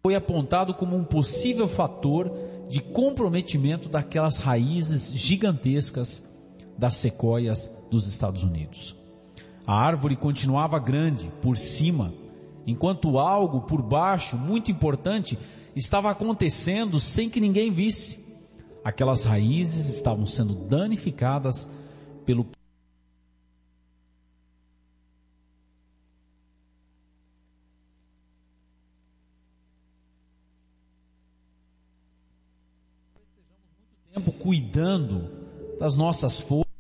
foi apontado como um possível fator de comprometimento daquelas raízes gigantescas das sequoias dos Estados Unidos. A árvore continuava grande por cima, enquanto algo por baixo, muito importante, estava acontecendo sem que ninguém visse. Aquelas raízes estavam sendo danificadas pelo tempo cuidando das nossas folhas,